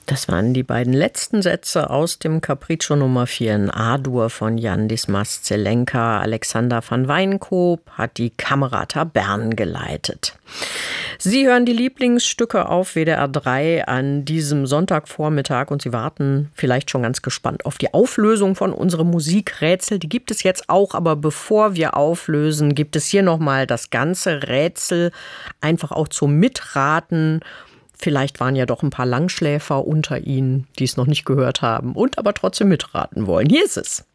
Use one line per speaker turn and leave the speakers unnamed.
Das waren die beiden letzten Sätze aus dem Capriccio Nummer 4 in A-Dur von Jan Dismas Zelenka. Alexander van Wijnkoop hat die Camerata Bern geleitet. Sie hören die Lieblingsstücke auf WDR 3 an diesem Sonntagvormittag und Sie warten vielleicht schon ganz gespannt auf die Auflösung von unserem Musikrätsel. Die gibt es jetzt auch, aber bevor wir auflösen, gibt es hier nochmal das ganze Rätsel einfach auch zum Mitraten. Vielleicht waren ja doch ein paar Langschläfer unter Ihnen, die es noch nicht gehört haben und aber trotzdem mitraten wollen. Hier ist es.